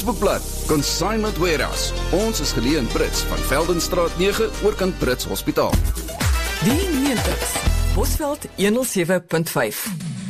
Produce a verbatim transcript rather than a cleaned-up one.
Facebookblad Consignment Warehouse. Ons is geleë in Brits van Veldenstraat nege oorkant Brits Hospitaal. Die negentig, Bosveld honderdsewe punt vyf.